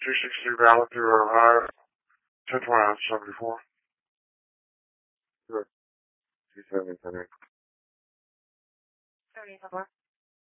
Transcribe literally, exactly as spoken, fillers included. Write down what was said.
three sixty valid through Ohio, ten twenty-nine seventy-four. Sure. two seventy-seven. seventy-four.